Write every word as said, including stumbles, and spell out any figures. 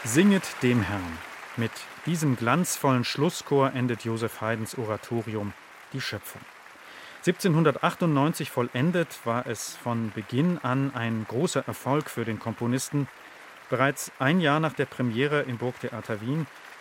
Singet dem Herrn. Mit diesem glanzvollen Schlusschor endet Joseph Haydns Oratorium Die Schöpfung. siebzehnhundertachtundneunzig vollendet, war es von Beginn an ein großer Erfolg für den Komponisten. Bereits ein Jahr nach der Premiere im Burgtheater Wien